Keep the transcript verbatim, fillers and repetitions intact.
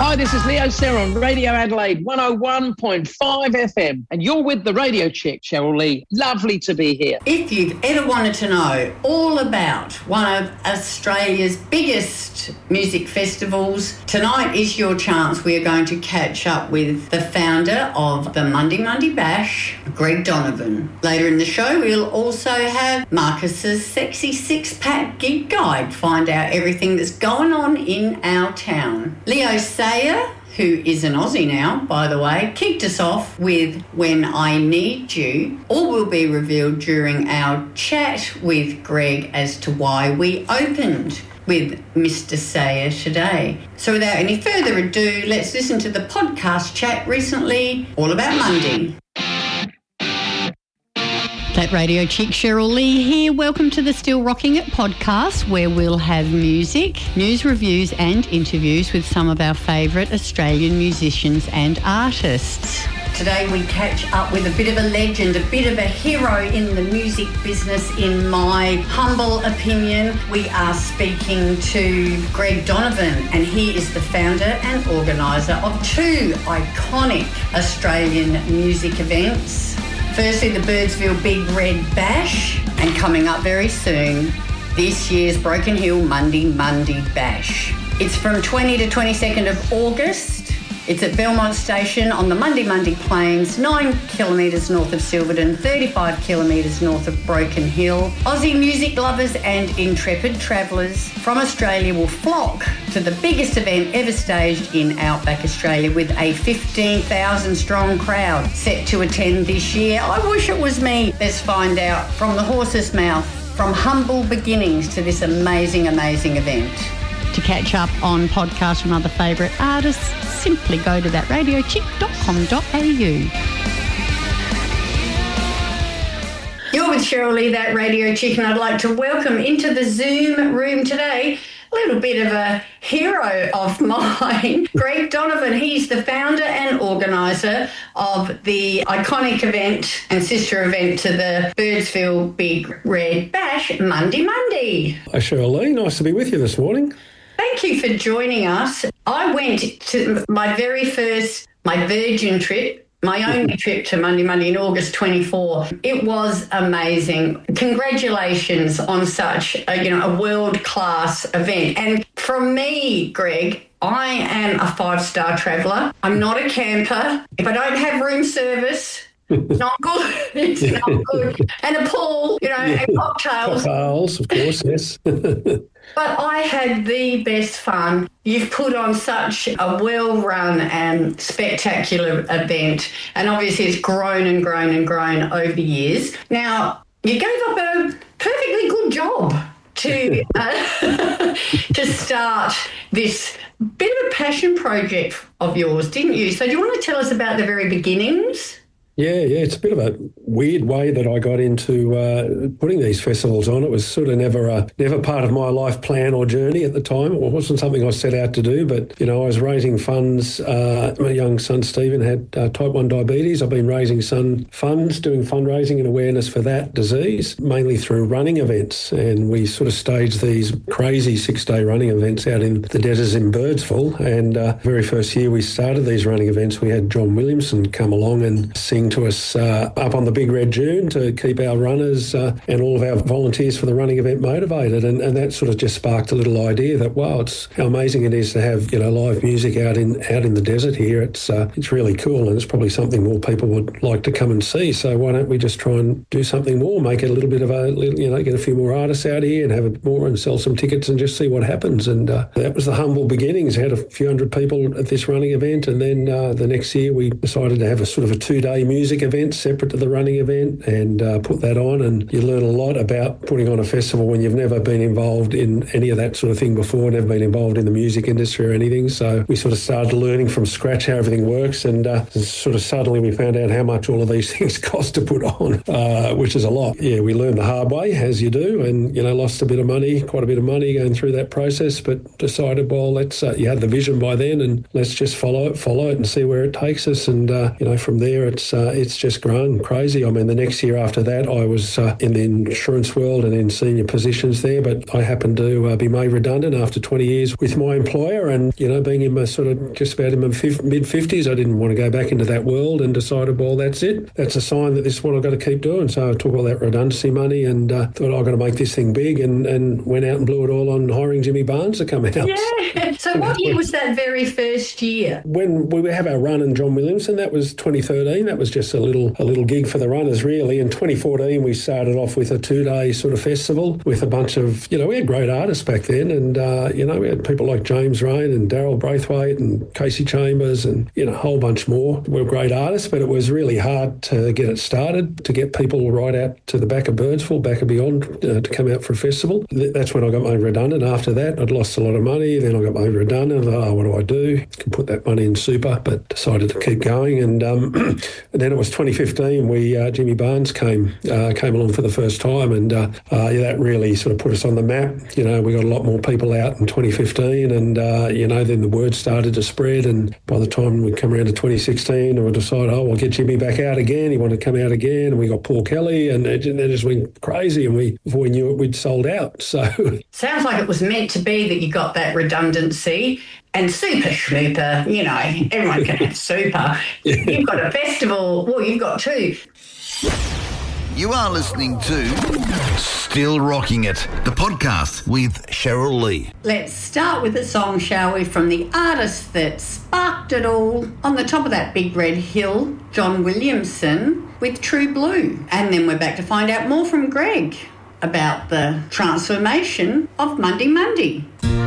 Hi, this is Leo Serra on Radio Adelaide one oh one point five F M, and you're with the Radio Chick, Cheryl Lee. Lovely to be here. If you've ever wanted to know all about one of Australia's biggest music festivals, tonight is your chance. We are going to catch up with the founder of the Monday Monday Bash, Greg Donovan. Later in the show, we'll also have Marcus's Sexy Six-Pack Gig Guide, find out everything that's going on in our town. Leo Sayer, who is an Aussie now, by the way, kicked us off with When I Need You. All will be revealed during our chat with Greg as to why we opened with Mister Sayer today. So without any further ado, let's listen to the podcast chat recently, all about Monday. That Radio Chick, Cheryl Lee here. Welcome to the Still Rocking It podcast, where we'll have music, news reviews and interviews with some of our favourite Australian musicians and artists. Today we catch up with a bit of a legend, a bit of a hero in the music business, in my humble opinion. We are speaking to Greg Donovan, and he is the founder and organiser of two iconic Australian music events. Firstly, the Birdsville Big Red Bash, and coming up very soon, this year's Broken Hill Monday Monday Bash. It's from twentieth to twenty-second of August. It's at Belmont Station on the Monday Monday Plains, nine kilometres north of Silverton, thirty-five kilometres north of Broken Hill. Aussie music lovers and intrepid travellers from Australia will flock to the biggest event ever staged in Outback Australia, with a fifteen thousand strong crowd set to attend this year. I wish it was me. Let's find out from the horse's mouth, from humble beginnings to this amazing, amazing event. To catch up on podcasts from other favourite artists, simply go to that radio chick dot com dot a u. You're with Cheryl Lee, That Radio Chick, and I'd like to welcome into the Zoom room today a little bit of a hero of mine, Greg Donovan. He's the founder and organiser of the iconic event and sister event to the Birdsville Big Red Bash, Monday Monday. Hi Cheryl Lee, nice to be with you this morning. Thank you for joining us. I went to my very first, my Virgin trip, my only trip to Monday Monday in August twenty-four. It was amazing. Congratulations on such a, you know, a world-class event. And from me, Greg, I am a five-star traveller. I'm not a camper. If I don't have room service, it's not good. It's not good. And a pool, you know, and cocktails. Cocktails, of course, yes. But I had the best fun. You've put on such a well-run and spectacular event, and obviously it's grown and grown and grown over the years. Now, you gave up a perfectly good job to uh, to start this bit of a passion project of yours, didn't you? So do you want to tell us about the very beginnings? Yeah, yeah, it's a bit of a weird way that I got into uh, putting these festivals on. It was sort of never a, never part of my life plan or journey at the time. It wasn't something I set out to do, but, you know, I was raising funds. Uh, my young son, Stephen, had uh, type one diabetes. I've been raising son funds, doing fundraising and awareness for that disease, mainly through running events. And we sort of staged these crazy six-day running events out in the deserts in Birdsville. And uh, the very first year we started these running events, we had John Williamson come along and sing to us uh, up on the Big Red Dune to keep our runners uh, and all of our volunteers for the running event motivated. And, and that sort of just sparked a little idea that, wow, it's how amazing it is to have, you know, live music out in out in the desert here. It's uh, it's really cool, and it's probably something more people would like to come and see. So why don't we just try and do something more, make it a little bit of a, you know, get a few more artists out here and have it more and sell some tickets and just see what happens. And uh, that was the humble beginnings. Had a few hundred people at this running event, and then uh, the next year we decided to have a sort of a two-day music event separate to the running event and uh, put that on. And you learn a lot about putting on a festival when you've never been involved in any of that sort of thing before, never been involved in the music industry or anything. So we sort of started learning from scratch how everything works, and uh, sort of suddenly we found out how much all of these things cost to put on, uh, which is a lot. Yeah, we learned the hard way, as you do, and, you know, lost a bit of money, quite a bit of money going through that process, but decided, well, let's, uh, you had the vision by then, and let's just follow it, follow it and see where it takes us. And, uh, you know, from there it's, uh, uh, it's just grown crazy. I mean, the next year after that, I was uh, in the insurance world and in senior positions there, but I happened to uh, be made redundant after twenty years with my employer, and, you know, being in my sort of just about in my mid-fifties, I didn't want to go back into that world and decided, well, that's it. That's a sign that this is what I've got to keep doing. So I took all that redundancy money and uh, thought I've got to make this thing big, and, and went out and blew it all on hiring Jimmy Barnes to come out. Yeah. So what year was that very first year? When we would have our run in John Williamson, that was twenty thirteen. That was just a little a little gig for the runners, really. In twenty fourteen, we started off with a two-day sort of festival with a bunch of, you know, we had great artists back then, and, uh, you know, we had people like James Rain and Daryl Braithwaite and Casey Chambers and, you know, a whole bunch more. We were great artists, but it was really hard to get it started, to get people right out to the back of Birdsville, back and beyond, uh, to come out for a festival. That's when I got made redundant. After that, I'd lost a lot of money. Then I got made redundant. I thought, oh, what do I do? I can put that money in super, but decided to keep going. And, um, and then it was twenty fifteen. We uh, Jimmy Barnes came uh, came along for the first time, and uh, uh, yeah, that really sort of put us on the map. You know, we got a lot more people out in twenty fifteen, and uh, you know, then the word started to spread. And by the time we come around to twenty sixteen, we decided, oh, we'll get Jimmy back out again. He wanted to come out again, and we got Paul Kelly, and it, it just went crazy. And we, before we knew it, we'd sold out. So sounds like it was meant to be that you got that redundancy. And super schmooper, you know, everyone can have super. Yeah. You've got a festival, well, you've got two. You are listening to Still Rocking It, the podcast with Cheryl Lee. Let's start with a song, shall we, from the artist that sparked it all on the top of that big red hill, John Williamson, with True Blue. And then we're back to find out more from Greg about the transformation of Monday Monday.